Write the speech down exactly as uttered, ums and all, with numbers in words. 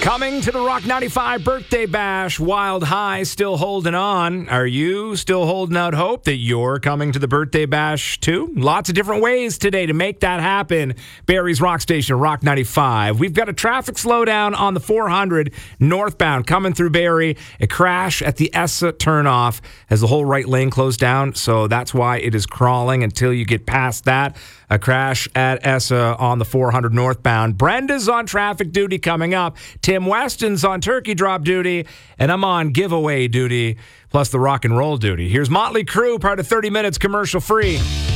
Coming to the Rock ninety-five Birthday Bash, Wild High still holding on. Are you still holding out hope that you're coming to the Birthday Bash too? Lots of different ways today to make that happen. Barrie's Rock Station, Rock ninety-five. We've got a traffic slowdown on the four hundred northbound coming through Barrie. A crash at the Essa turnoff as the whole right lane closed down, so that's why it is crawling until you get past that. A crash at Essa on the four hundred northbound. Brenda's on traffic duty coming up. Tim Weston's on turkey drop duty. And I'm on giveaway duty, plus the rock and roll duty. Here's Motley Crue, part of thirty minutes commercial free.